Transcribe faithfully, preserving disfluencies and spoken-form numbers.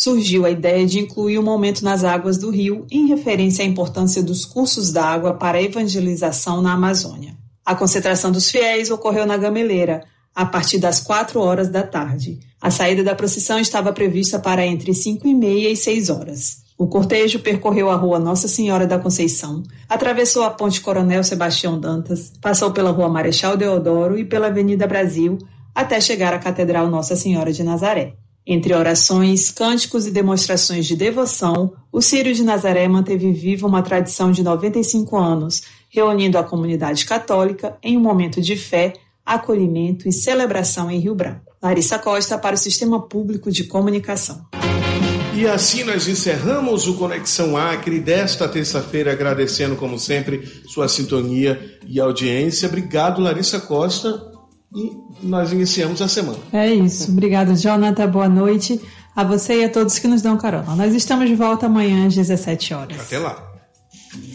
surgiu a ideia de incluir um momento nas águas do rio em referência à importância dos cursos d'água para a evangelização na Amazônia. A concentração dos fiéis ocorreu na Gameleira, a partir das quatro horas da tarde. A saída da procissão estava prevista para entre cinco e meia e seis horas. O cortejo percorreu a rua Nossa Senhora da Conceição, atravessou a Ponte Coronel Sebastião Dantas, passou pela rua Marechal Deodoro e pela Avenida Brasil, até chegar à Catedral Nossa Senhora de Nazaré. Entre orações, cânticos e demonstrações de devoção, o Círio de Nazaré manteve viva uma tradição de noventa e cinco anos, reunindo a comunidade católica em um momento de fé, acolhimento e celebração em Rio Branco. Larissa Costa para o Sistema Público de Comunicação. E assim nós encerramos o Conexão Acre desta terça-feira, agradecendo, como sempre, sua sintonia e audiência. Obrigado, Larissa Costa, e nós iniciamos a semana. É isso. Obrigado, Jonathan. Boa noite a você e a todos que nos dão carona. Nós estamos de volta amanhã às dezessete horas. Até lá.